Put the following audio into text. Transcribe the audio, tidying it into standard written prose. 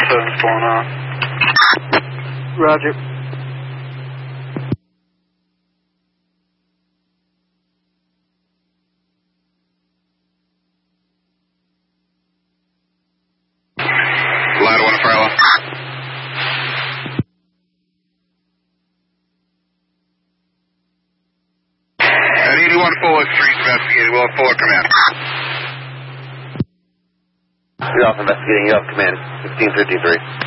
7's going on. Roger. Ladder 1 Farlow. At 81 Fuller Street, investigating. We'll have Fuller command. You're off investigating. You have command. 1653.